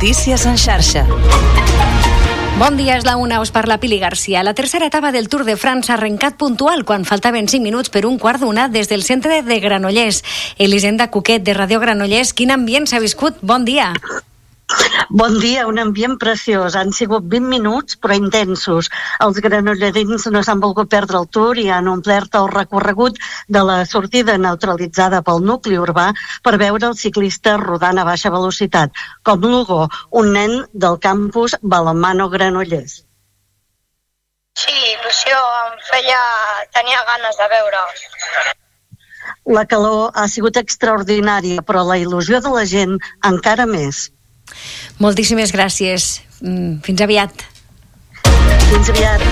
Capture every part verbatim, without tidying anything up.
Notícies en xarxa. Bon dia, és la una, us parla Pili Garcia. La tercera etapa del Tour de France ha arrencat puntual quan faltaven cinc minuts per un quart d'una des del centre de Granollers. Elisenda Cuquet, de Ràdio Granollers, quin ambient s'ha viscut? Bon dia. Bon dia, un ambient preciós. Han sigut vint minuts, però intensos. Els granollerins no s'han volgut perdre el Tour i han omplert el recorregut de la sortida neutralitzada pel nucli urbà per veure els ciclistes rodant a baixa velocitat, com Lugo, un nen del campus Balonmano Granollers. Sí, il·lusió, em feia... tenia ganes de veure. La calor ha sigut extraordinària, però la il·lusió de la gent encara més. Moltíssimes gràcies. Fins aviat. Fins aviat.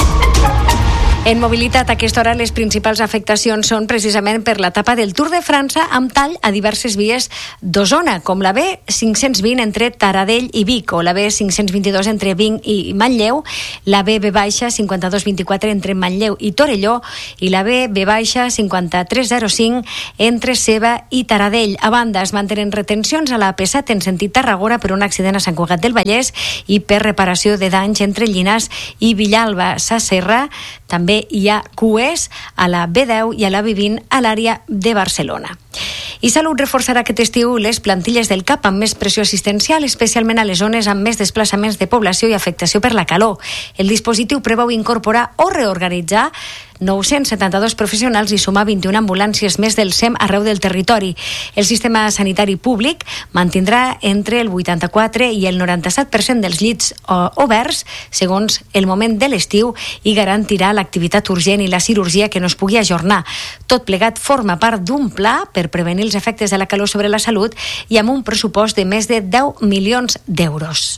En mobilitat, a aquesta hora les principals afectacions són precisament per l'etapa del Tour de França amb tall a diverses vies d'Osona, com la B cinc-cents vint entre Taradell i Vic, o la B cinc-cents vint-i-dos entre Vic i Manlleu, la B B cinquanta-dos vint-i-quatre entre Manlleu i Torelló i la B B cinquanta-tres zero cinc entre Ceba i Taradell. A banda, es mantenen retencions a la P set en sentit Tarragona per un accident a Sant Cugat del Vallès i per reparació de danys entre Llinars i Villalba. Sasserra, també hi ha cues a la B deu i a la B vint a l'àrea de Barcelona. I Salut reforçarà aquest estiu les plantilles del C A P amb més pressió assistencial, especialment a les zones amb més desplaçaments de població i afectació per la calor. El dispositiu preveu incorporar o reorganitzar nou-cents setanta-dos professionals i sumar vint-i-una ambulàncies més del S E M arreu del territori. El sistema sanitari públic mantindrà entre el vuitanta-quatre i el noranta-set per cent dels llits oberts segons el moment de l'estiu i garantirà l'activitat urgent i la cirurgia que no es pugui ajornar. Tot plegat forma part d'un pla per prevenir els efectes de la calor sobre la salut i amb un pressupost de més de deu milions d'euros.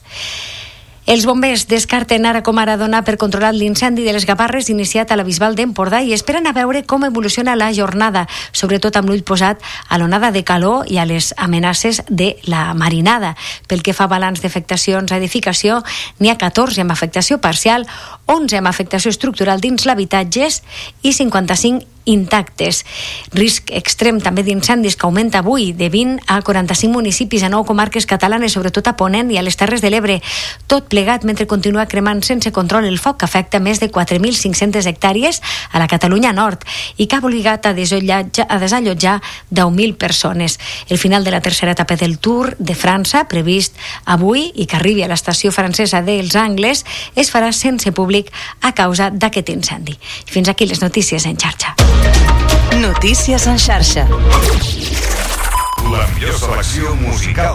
Els bombers descarten ara com ara donar per controlar l'incendi de les Gavarres iniciat a la Bisbal d'Empordà i esperen a veure com evoluciona la jornada, sobretot amb l'ull posat a l'onada de calor i a les amenaces de la marinada. Pel que fa a balanç d'afectacions a edificació, n'hi ha catorze amb afectació parcial, onze amb afectació estructural dins l'habitatges i cinquanta-cinc intactes. Risc extrem també d'incendis que augmenta avui de vint a quaranta-cinc municipis a nou comarques catalanes, sobretot a Ponent i a les Terres de l'Ebre. Tot plegat mentre continua cremant sense control el foc que afecta més de quatre mil cinc-centes hectàrees a la Catalunya Nord i que ha obligat a desallotjar deu mil persones. El final de la tercera etapa del Tour de França, previst avui i que arribi a l'estació francesa dels Angles, es farà sense públic a causa d'aquest incendi. Fins aquí les notícies en xarxa. Notícies en xarxa. La millor selecció musical